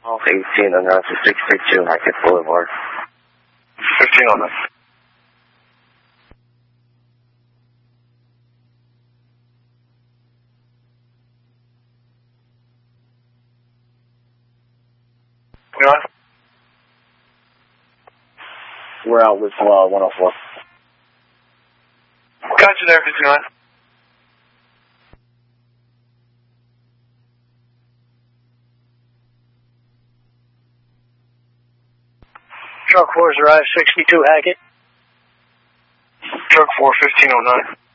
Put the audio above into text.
Off 18 and that's 632 Hackett Boulevard. 15 on that. You on? We're out with 104. Got you there, 59. Truck 4's arrived, 62 Hackett. Truck 4, 1509.